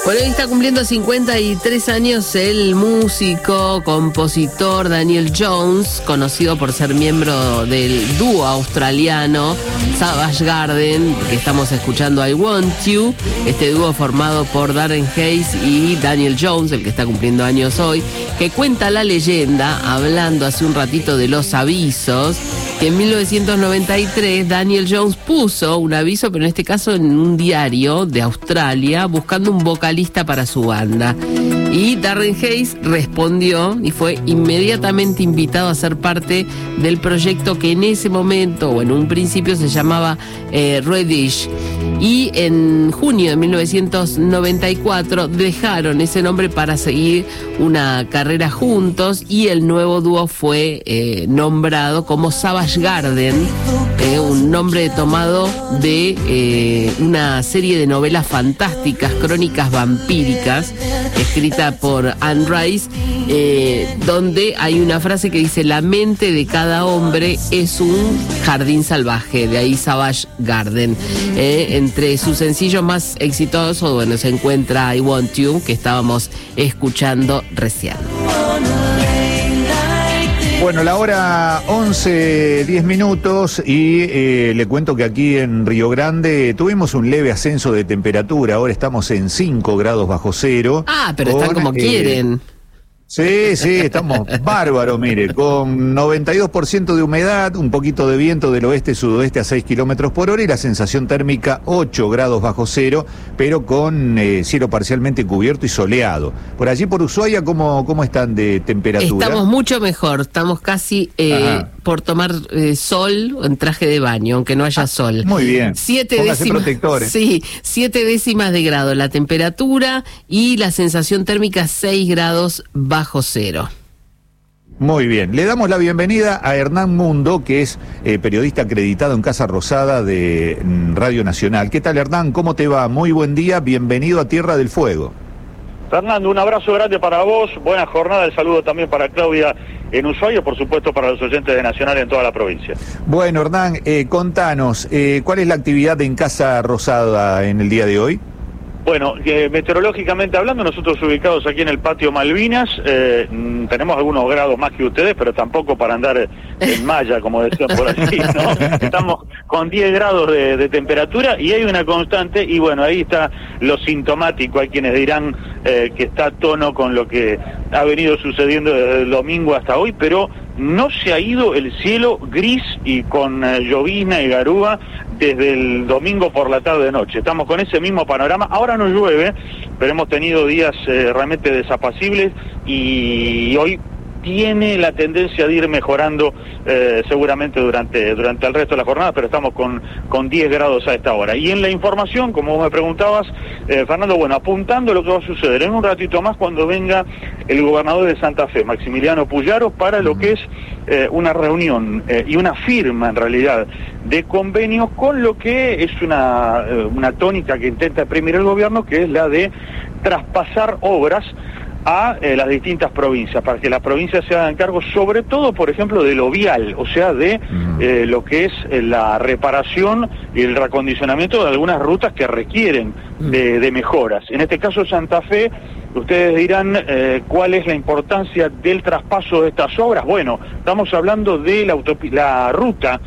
Bueno, hoy está cumpliendo 53 años el músico, compositor Daniel Jones, conocido por ser miembro del dúo australiano Savage Garden, que estamos escuchando I Want You. Este dúo formado por Darren Hayes y Daniel Jones, el que está cumpliendo años hoy, que cuenta la leyenda, hablando hace un ratito de los avisos, que en 1993 Daniel Jones puso un aviso, pero en este caso en un diario de Australia, buscando un vocalista para su banda. Y Darren Hayes respondió y fue inmediatamente invitado a ser parte del proyecto que en ese momento, o en un principio, se llamaba Reddish. Y en junio de 1994 dejaron ese nombre para seguir una carrera juntos, y el nuevo dúo fue nombrado como Savage Garden, un nombre tomado de una serie de novelas fantásticas, crónicas vampíricas, escrita por Anne Rice, donde hay una frase que dice: la mente de cada hombre es un jardín salvaje, de ahí Savage Garden. Entre sus sencillos más exitosos, bueno, se encuentra I Want You, que estábamos escuchando recién. Bueno, la hora 11:10 y le cuento que aquí en Río Grande tuvimos un leve ascenso de temperatura. Ahora estamos en 5 grados bajo cero. Ah, pero están como quieren. Sí, estamos bárbaros, mire, con 92% de humedad, un poquito de viento del oeste-sudoeste a 6 kilómetros por hora y la sensación térmica 8 grados bajo cero, pero con cielo parcialmente cubierto y soleado. Por allí, por Ushuaia, ¿cómo están de temperatura? Estamos mucho mejor, estamos casi por tomar sol en traje de baño, aunque no haya sol. Muy bien, 7 décimas, protectores. Sí, 7 décimas de grado la temperatura y la sensación térmica 6 grados bajo cero. Muy bien, le damos la bienvenida a Hernán Mundo, que es periodista acreditado en Casa Rosada de Radio Nacional. ¿Qué tal, Hernán? ¿Cómo te va? Muy buen día, bienvenido a Tierra del Fuego. Fernando, un abrazo grande para vos, buena jornada, el saludo también para Claudia en Ushuaia, por supuesto para los oyentes de Nacional en toda la provincia. Bueno, Hernán, contanos, ¿cuál es la actividad en Casa Rosada en el día de hoy? Bueno, meteorológicamente hablando, nosotros ubicados aquí en el patio Malvinas, tenemos algunos grados más que ustedes, pero tampoco para andar en malla, como decían por allí, ¿no? Estamos con 10 grados de temperatura y hay una constante, y bueno, ahí está lo sintomático. Hay quienes dirán que está a tono con lo que ha venido sucediendo desde el domingo hasta hoy, pero no se ha ido el cielo gris y con llovizna y garúa desde el domingo por la tarde-noche. Estamos con ese mismo panorama. Ahora no llueve, pero hemos tenido días realmente desapacibles y hoy tiene la tendencia de ir mejorando seguramente durante el resto de la jornada, pero estamos con 10 grados a esta hora. Y en la información, como vos me preguntabas, Fernando, bueno, apuntando lo que va a suceder en un ratito más cuando venga el gobernador de Santa Fe, Maximiliano Puyaro, para lo que es una reunión y una firma, en realidad, de convenios con lo que es una tónica que intenta imprimir el gobierno, que es la de traspasar obras a las distintas provincias, para que las provincias se hagan cargo, sobre todo, por ejemplo, de lo vial, o sea, de lo que es la reparación y el reacondicionamiento de algunas rutas que requieren de mejoras. En este caso, Santa Fe, ustedes dirán cuál es la importancia del traspaso de estas obras. Bueno, estamos hablando de la ruta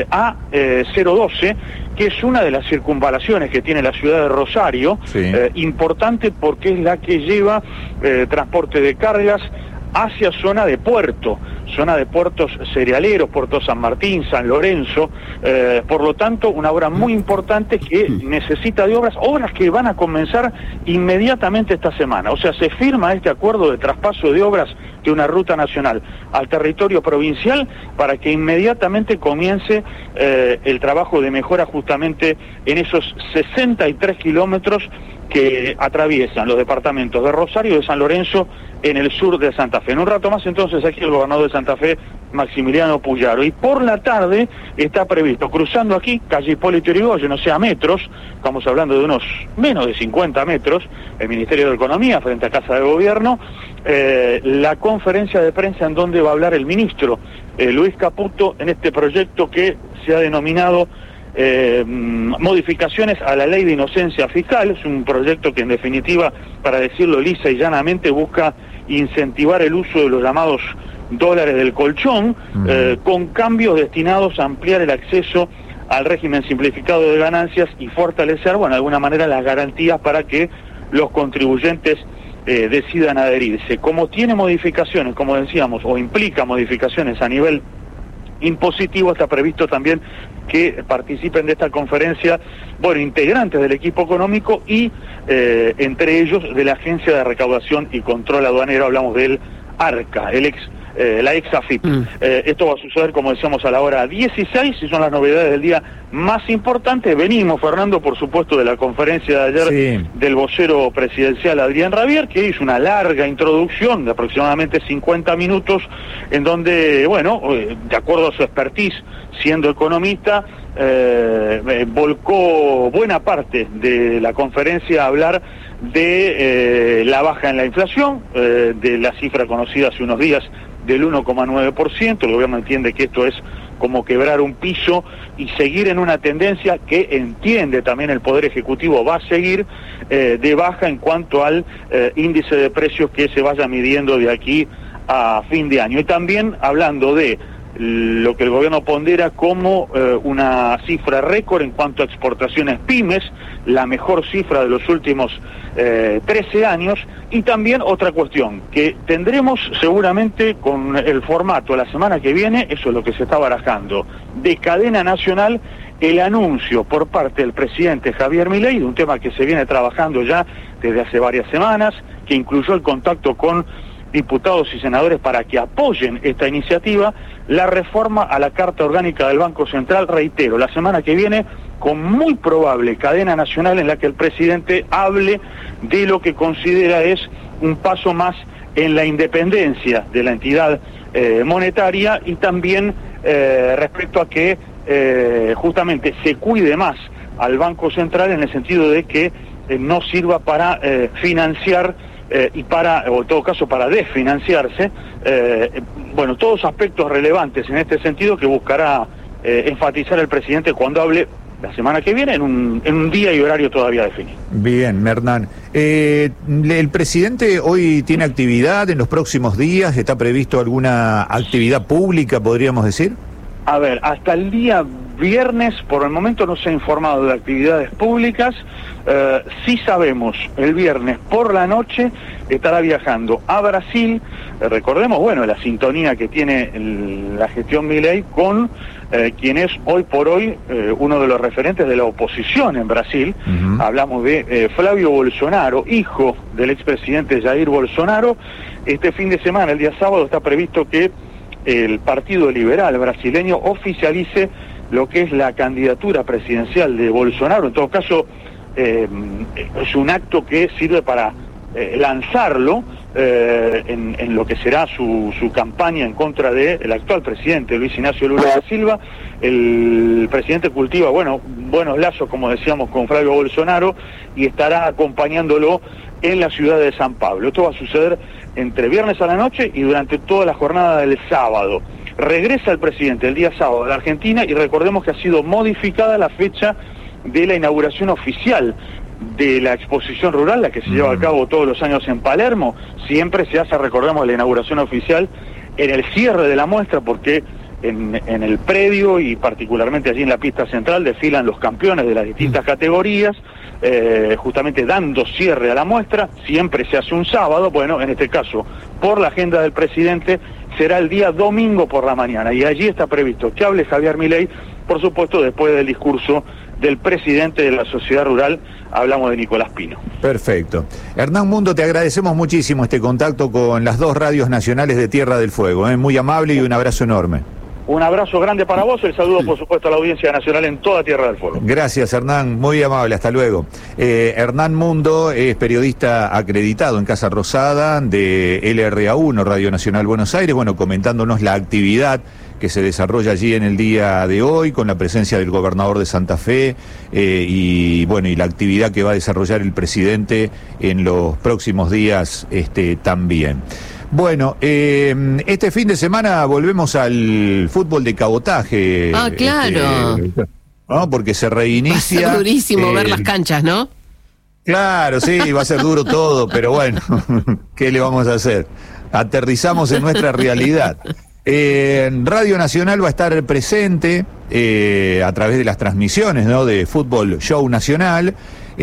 A012, que es una de las circunvalaciones que tiene la ciudad de Rosario, sí. Importante porque es la que lleva transporte de cargas hacia zona de puertos cerealeros, Puerto San Martín, San Lorenzo, por lo tanto una obra muy importante que necesita de obras que van a comenzar inmediatamente esta semana. O sea, se firma este acuerdo de traspaso de obras de una ruta nacional al territorio provincial para que inmediatamente comience el trabajo de mejora justamente en esos 63 kilómetros que atraviesan los departamentos de Rosario y de San Lorenzo en el sur de Santa Fe. En un rato más, entonces, aquí el gobernador de Santa Fe, Maximiliano Puyaro. Y por la tarde está previsto, cruzando aquí, calle Hipólito Yrigoyen, o sea, metros, estamos hablando de unos menos de 50 metros, el Ministerio de Economía, frente a Casa de Gobierno, la conferencia de prensa en donde va a hablar el ministro Luis Caputo en este proyecto que se ha denominado modificaciones a la ley de inocencia fiscal. Es un proyecto que en definitiva, para decirlo lisa y llanamente, busca incentivar el uso de los llamados dólares del colchón, con cambios destinados a ampliar el acceso al régimen simplificado de ganancias y fortalecer, bueno, de alguna manera las garantías para que los contribuyentes decidan adherirse. Como tiene modificaciones, como decíamos, o implica modificaciones a nivel impositivo, está previsto también que participen de esta conferencia, bueno, integrantes del equipo económico y entre ellos de la Agencia de Recaudación y Control Aduanero, hablamos del ARCA, la ex AFIP. Esto va a suceder, como decíamos, a la hora 16, y son las novedades del día más importantes. Venimos, Fernando, por supuesto, de la conferencia de ayer del vocero presidencial Adrián Rabier, que hizo una larga introducción de aproximadamente 50 minutos, en donde, bueno, de acuerdo a su expertise, siendo economista, volcó buena parte de la conferencia a hablar de la baja en la inflación, de la cifra conocida hace unos días del 1,9%, el gobierno entiende que esto es como quebrar un piso y seguir en una tendencia que entiende también el Poder Ejecutivo va a seguir de baja en cuanto al índice de precios que se vaya midiendo de aquí a fin de año. Y también hablando de lo que el gobierno pondera como una cifra récord en cuanto a exportaciones pymes, la mejor cifra de los últimos 13 años, y también otra cuestión, que tendremos seguramente con el formato la semana que viene, eso es lo que se está barajando, de cadena nacional, el anuncio por parte del presidente Javier Milei de un tema que se viene trabajando ya desde hace varias semanas, que incluyó el contacto con diputados y senadores para que apoyen esta iniciativa, la reforma a la Carta Orgánica del Banco Central, reitero, la semana que viene, con muy probable cadena nacional en la que el presidente hable de lo que considera es un paso más en la independencia de la entidad monetaria, y también respecto a que justamente se cuide más al Banco Central en el sentido de que no sirva para financiar y para, o en todo caso para desfinanciarse, bueno, todos aspectos relevantes en este sentido que buscará enfatizar el presidente cuando hable la semana que viene en un día y horario todavía definido. Bien, Hernán. ¿El presidente hoy tiene actividad en los próximos días? ¿Está previsto alguna actividad pública, podríamos decir? A ver, hasta el día viernes, por el momento no se ha informado de actividades públicas. Sí sabemos, el viernes por la noche estará viajando a Brasil. Recordemos, bueno, la sintonía que tiene la gestión Milei con quien es hoy por hoy uno de los referentes de la oposición en Brasil. Hablamos de Flavio Bolsonaro, hijo del expresidente Jair Bolsonaro. Este fin de semana, el día sábado, está previsto que el Partido Liberal brasileño oficialice lo que es la candidatura presidencial de Bolsonaro. En todo caso, es un acto que sirve para lanzarlo en lo que será su campaña en contra del actual presidente Luis Ignacio Lula da Silva. El presidente cultiva, bueno, buenos lazos, como decíamos, con Flavio Bolsonaro, y estará acompañándolo en la ciudad de San Pablo. Esto va a suceder entre viernes a la noche y durante toda la jornada del sábado. Regresa el presidente el día sábado a la Argentina, y recordemos que ha sido modificada la fecha de la inauguración oficial de la exposición rural, la que se lleva a cabo todos los años en Palermo. Siempre se hace, recordemos, la inauguración oficial en el cierre de la muestra, porque en el predio y particularmente allí en la pista central desfilan los campeones de las distintas categorías, justamente dando cierre a la muestra. Siempre se hace un sábado. Bueno, en este caso, por la agenda del presidente, será el día domingo por la mañana, y allí está previsto que hable Javier Milei, por supuesto después del discurso del presidente de la Sociedad Rural, hablamos de Nicolás Pino. Perfecto. Hernán Mundo, te agradecemos muchísimo este contacto con las dos radios nacionales de Tierra del Fuego, muy amable, y un abrazo enorme. Un abrazo grande para vos, el saludo por supuesto a la audiencia nacional en toda Tierra del Fuego. Gracias, Hernán, muy amable, hasta luego. Hernán Mundo es periodista acreditado en Casa Rosada de LRA1, Radio Nacional Buenos Aires, bueno, comentándonos la actividad que se desarrolla allí en el día de hoy, con la presencia del gobernador de Santa Fe, y bueno, y la actividad que va a desarrollar el presidente en los próximos días también. Bueno, este fin de semana volvemos al fútbol de cabotaje. Ah, claro. ¿no? Porque se reinicia. Va a ser durísimo ver las canchas, ¿no? Claro, sí, va a ser duro todo, pero bueno, ¿qué le vamos a hacer? Aterrizamos en nuestra realidad. Radio Nacional va a estar presente a través de las transmisiones, ¿no?, de Fútbol Show Nacional,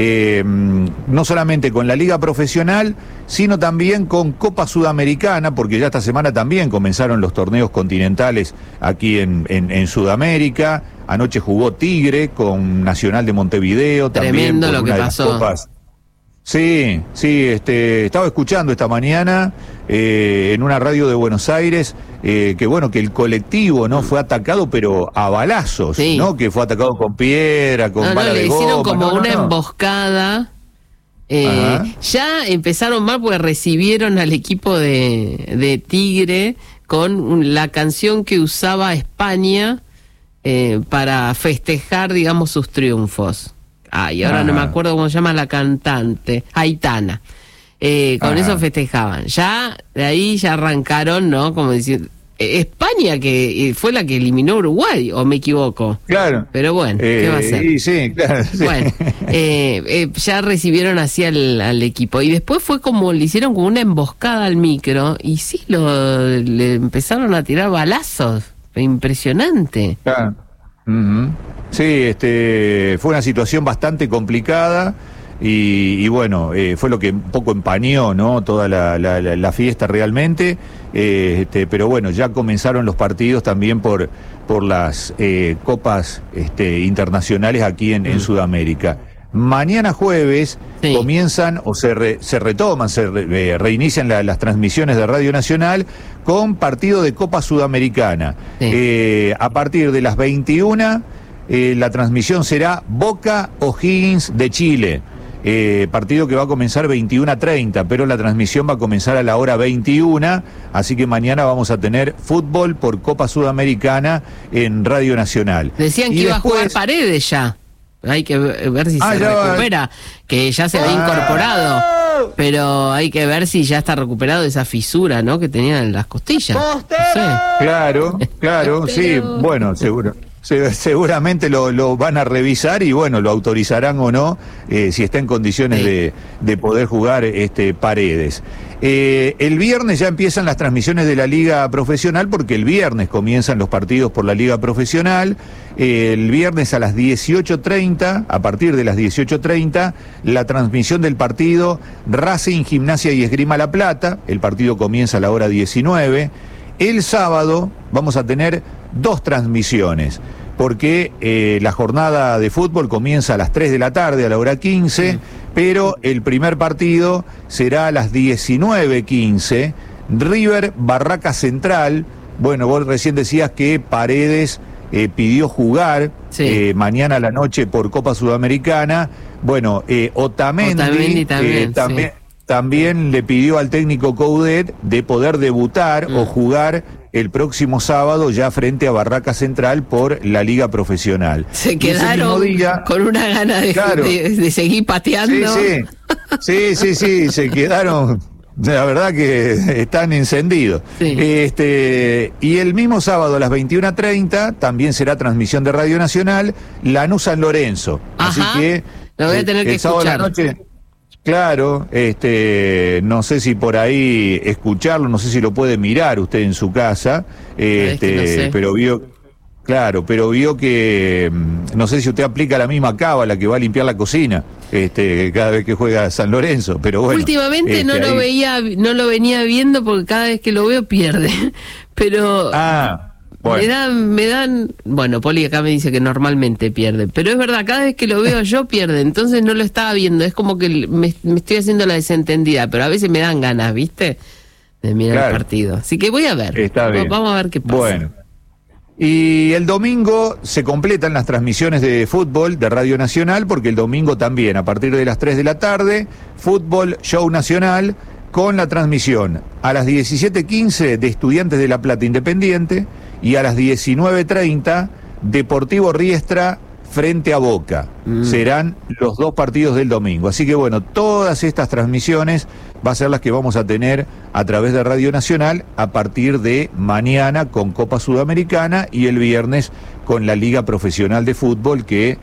no solamente con la Liga Profesional, sino también con Copa Sudamericana, porque ya esta semana también comenzaron los torneos continentales aquí en Sudamérica. Anoche jugó Tigre con Nacional de Montevideo. Tremendo también lo que pasó. Sí, estaba escuchando esta mañana en una radio de Buenos Aires que bueno, que el colectivo no fue atacado, pero a balazos, sí, ¿no? Que fue atacado con piedra, con bala de goma. Le hicieron como una emboscada. Ya empezaron mal porque recibieron al equipo de Tigre con la canción que usaba España para festejar, digamos, sus triunfos. Y ahora no me acuerdo cómo se llama la cantante, Aitana. Con eso festejaban. Ya de ahí ya arrancaron, ¿no? Como decir, España que fue la que eliminó a Uruguay, ¿o me equivoco? Claro. Pero bueno, ¿qué va a ser? Sí, claro. Sí. Bueno, ya recibieron así al equipo. Y después fue como, le hicieron como una emboscada al micro, y sí, le empezaron a tirar balazos. Fue impresionante. Claro. Sí, fue una situación bastante complicada y bueno, fue lo que un poco empañó, ¿no?, toda la fiesta realmente, pero bueno, ya comenzaron los partidos también por las copas internacionales aquí en Sudamérica. Mañana jueves comienzan o se retoman, reinician las transmisiones de Radio Nacional con partido de Copa Sudamericana. A partir de las 21, la transmisión será Boca O'Higgins de Chile. Partido que va a comenzar 21:30, pero la transmisión va a comenzar a la hora 21, así que mañana vamos a tener fútbol por Copa Sudamericana en Radio Nacional. Decían que iba a jugar Paredes ya. Hay que ver si se recupera, que ya se había incorporado, pero hay que ver si ya está recuperado esa fisura, ¿no?, que tenía en las costillas. No sé. Claro, sí, bueno, seguramente lo van a revisar y bueno, lo autorizarán o no, si está en condiciones de poder jugar Paredes. El viernes ya empiezan las transmisiones de la Liga Profesional, porque el viernes comienzan los partidos por la Liga Profesional. El viernes a las 18:30, a partir de las 18:30, la transmisión del partido Racing, Gimnasia y Esgrima La Plata. El partido comienza a la hora 19. El sábado vamos a tener 2 transmisiones, porque la jornada de fútbol comienza a las 3 de la tarde, a la hora 15, pero el primer partido será a las 19:15, River Barraca Central. Bueno, vos recién decías que Paredes pidió jugar mañana a la noche por Copa Sudamericana. Bueno, Otamendi también le pidió al técnico Coudet de poder debutar o jugar el próximo sábado ya frente a Barraca Central por la Liga Profesional. Se quedaron con una gana de seguir pateando. Sí, se quedaron. La verdad que están encendidos. Y el mismo sábado a las 21:30 también será transmisión de Radio Nacional, Lanús San Lorenzo. Así que lo voy a tener que escuchar. La noche, claro, no sé si por ahí escucharlo, no sé si lo puede mirar usted en su casa, no sé. pero vio que no sé si usted aplica la misma cábala que va a limpiar la cocina cada vez que juega San Lorenzo, pero bueno. Últimamente no lo venía viendo porque cada vez que lo veo pierde, pero bueno. me dan, bueno, Poli acá me dice que normalmente pierde, pero es verdad, cada vez que lo veo yo pierde, entonces no lo estaba viendo, es como que me estoy haciendo la desentendida, pero a veces me dan ganas, ¿viste?, de mirar el partido, así que voy a ver. Está bien. Vamos a ver qué pasa. Bueno. Y el domingo se completan las transmisiones de fútbol de Radio Nacional, porque el domingo también, a partir de las 3 de la tarde, Fútbol Show Nacional, con la transmisión a las 17:15 de Estudiantes de La Plata Independiente y a las 19:30 Deportivo Riestra frente a Boca. Serán los 2 partidos del domingo. Así que bueno, todas estas transmisiones va a ser las que vamos a tener a través de Radio Nacional a partir de mañana con Copa Sudamericana y el viernes con con la Liga Profesional de Fútbol que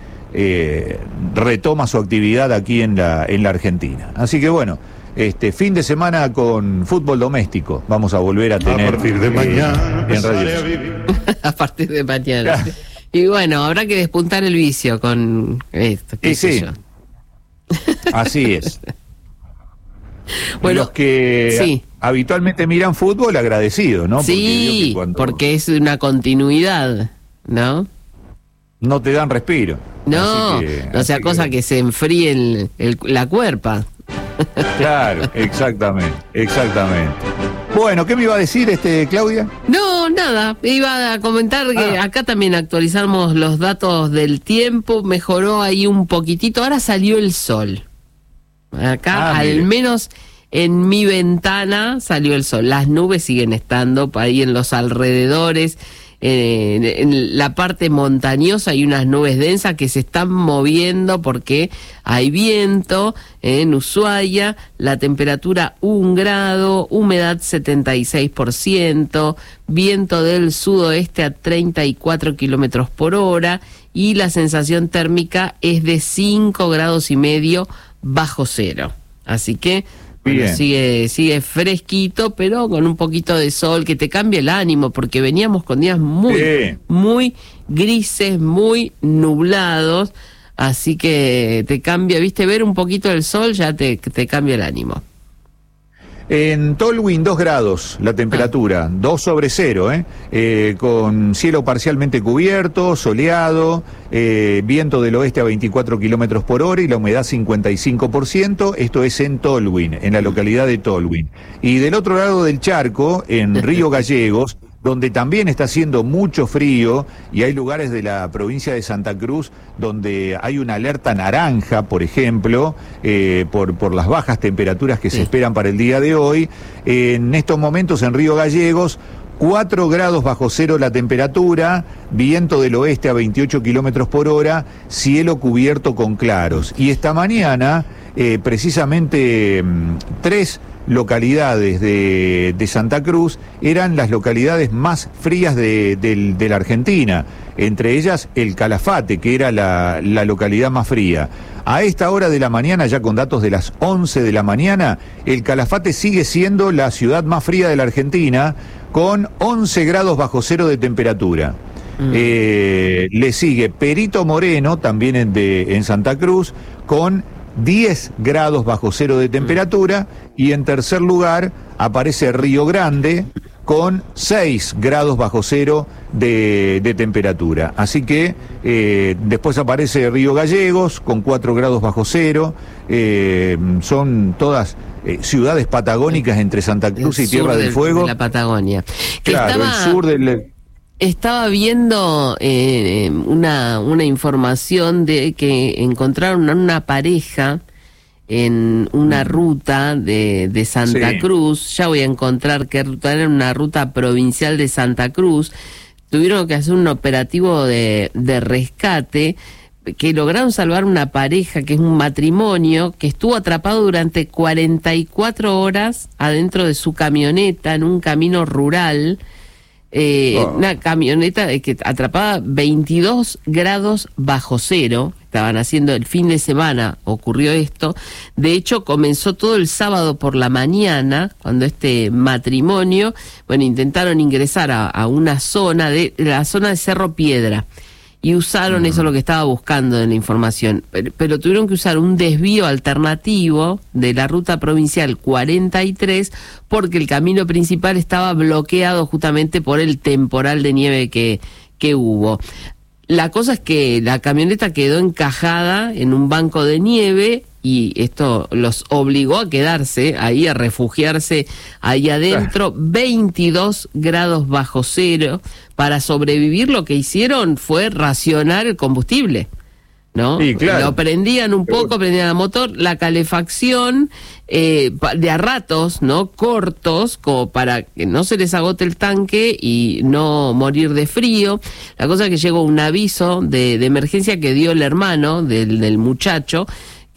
retoma su actividad aquí en la Argentina. Así que bueno, fin de semana con fútbol doméstico vamos a volver a tener a partir de mañana en Radio. A partir de mañana. Y bueno, habrá que despuntar el vicio con esto. Y sí, así es. Bueno, los que sí, habitualmente miran fútbol, agradecidos, ¿no? Sí, porque es una continuidad, ¿no? No te dan respiro. No, no sea cosa que se enfríe la cuerpa. Claro, exactamente. Bueno, ¿qué me iba a decir, Claudia? No, nada, iba a comentar que acá también actualizamos los datos del tiempo, mejoró ahí un poquitito, ahora salió el sol. Acá, al menos en mi ventana, salió el sol. Las nubes siguen estando ahí en los alrededores. En la parte montañosa hay unas nubes densas que se están moviendo porque hay viento en Ushuaia, la temperatura 1 grado, humedad 76%, viento del sudoeste a 34 kilómetros por hora y la sensación térmica es de 5 grados y medio bajo cero. Así que bueno, sigue fresquito, pero con un poquito de sol que te cambia el ánimo, porque veníamos con días muy grises, muy nublados, así que te cambia, viste, ver un poquito el sol ya te cambia el ánimo. En Tolwyn 2 grados la temperatura, 2 sobre 0, con cielo parcialmente cubierto, soleado, viento del oeste a 24 kilómetros por hora y la humedad 55%, esto es en Tolwyn, en la localidad de Tolwyn. Y del otro lado del charco, en Río Gallegos, donde también está haciendo mucho frío y hay lugares de la provincia de Santa Cruz donde hay una alerta naranja, por ejemplo, por las bajas temperaturas que se esperan para el día de hoy. En estos momentos en Río Gallegos, 4 grados bajo cero la temperatura, viento del oeste a 28 kilómetros por hora, cielo cubierto con claros. Y esta mañana, precisamente 3 localidades de Santa Cruz eran las localidades más frías de la Argentina, entre ellas el Calafate, que era la localidad más fría. A esta hora de la mañana, ya con datos de las 11 de la mañana, el Calafate sigue siendo la ciudad más fría de la Argentina, con 11 grados bajo cero de temperatura. Le sigue Perito Moreno, también en Santa Cruz, con 10 grados bajo cero de temperatura, y en tercer lugar aparece Río Grande con 6 grados bajo cero de temperatura. Así que después aparece Río Gallegos con 4 grados bajo cero. Son todas ciudades patagónicas entre Santa Cruz y Tierra del Fuego. De la Patagonia. Claro, el sur del... Estaba viendo una información de que encontraron una pareja en una ruta de Santa Cruz. Ya voy a encontrar qué ruta era, una ruta provincial de Santa Cruz. Tuvieron que hacer un operativo de rescate, que lograron salvar una pareja, que es un matrimonio, que estuvo atrapado durante 44 horas adentro de su camioneta en un camino rural. Una camioneta que atrapada 22 grados bajo cero. Estaban haciendo el fin de semana, ocurrió esto. De hecho, comenzó todo el sábado por la mañana, cuando este matrimonio, intentaron ingresar a una zona la zona de Cerro Piedra, y usaron eso, lo que estaba buscando en la información, pero tuvieron que usar un desvío alternativo de la ruta provincial 43 porque el camino principal estaba bloqueado justamente por el temporal de nieve que hubo. La cosa es que la camioneta quedó encajada en un banco de nieve y esto los obligó a quedarse ahí, a refugiarse ahí adentro. 22 grados bajo cero. Para sobrevivir lo que hicieron fue racionar el combustible, ¿no? Sí, claro. Lo prendían un poco, prendían el motor, la calefacción, de a ratos, ¿no? Cortos, como para que no se les agote el tanque y no morir de frío. La cosa es que llegó un aviso de emergencia que dio el hermano del muchacho,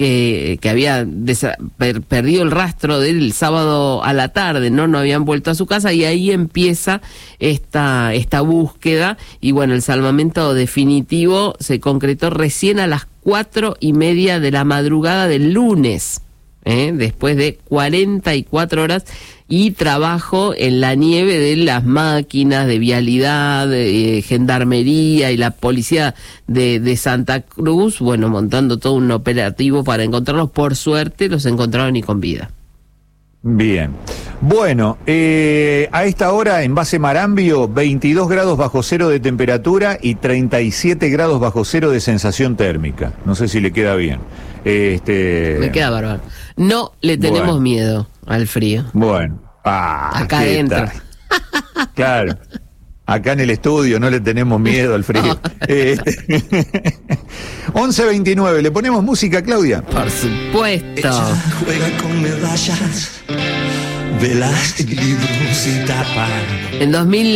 que había perdido el rastro del sábado a la tarde, no habían vuelto a su casa, y ahí empieza esta búsqueda, y bueno, el salvamento definitivo se concretó recién a las 4:30 de la madrugada del lunes, después de 44 horas y trabajo en la nieve de las máquinas de vialidad, gendarmería y la policía de Santa Cruz, bueno, montando todo un operativo para encontrarlos. Por suerte los encontraron y con vida. Bien. Bueno, a esta hora en base Marambio, 22 grados bajo cero de temperatura y 37 grados bajo cero de sensación térmica. No sé si le queda bien. Me queda bárbaro. No le tenemos miedo al frío. Bueno. Acá adentro. Claro. Acá en el estudio no le tenemos miedo al frío. 11:29. ¿Le ponemos música, Claudia? Por supuesto. Ella juega con medallas, velas y libros sin tapa. En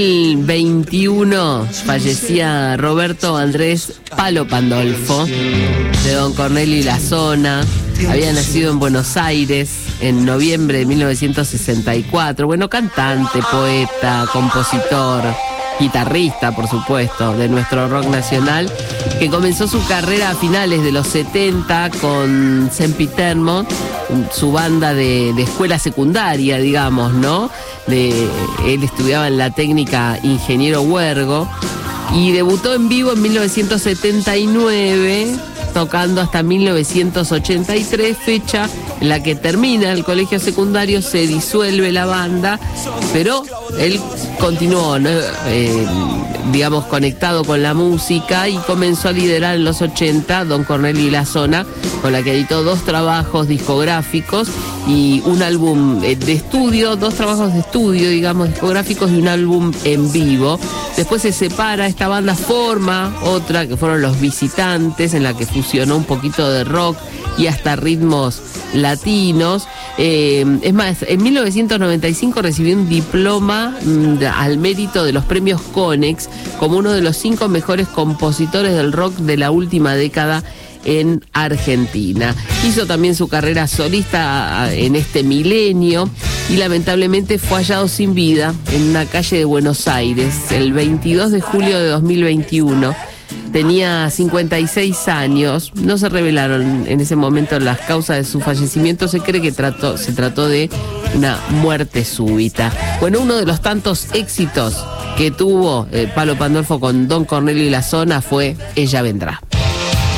2021 fallecía Roberto Andrés Palo Pandolfo, de Don Cornelio y la Zona. Había nacido en Buenos Aires en noviembre de 1964. Bueno, cantante, poeta, compositor, guitarrista, por supuesto, de nuestro rock nacional, que comenzó su carrera a finales de los 70 con Sempiterno, su banda de escuela secundaria, digamos, ¿no? Él estudiaba en la técnica Ingeniero Huergo y debutó en vivo en 1979, tocando hasta 1983, fecha en la que termina el colegio secundario, se disuelve la banda, pero él continuó, ¿no? Digamos, conectado con la música, y comenzó a liderar en los 80 Don Cornelio y la Zona, con la que editó 2 trabajos discográficos y un álbum de estudio, 2 trabajos de estudio, digamos, discográficos, y un álbum en vivo. Después se separa, esta banda forma otra, que fueron Los Visitantes, en la que fusionó un poquito de rock y hasta ritmos latinos. Es más, en 1995 recibió un diploma al mérito de los premios Conex como uno de los 5 mejores compositores del rock de la última década en Argentina. Hizo también su carrera solista en este milenio y lamentablemente fue hallado sin vida en una calle de Buenos Aires el 22 de julio de 2021. Tenía 56 años, no se revelaron en ese momento las causas de su fallecimiento, se cree que se trató de una muerte súbita. Bueno, uno de los tantos éxitos que tuvo Palo Pandolfo con Don Cornelio y la Zona fue Ella Vendrá.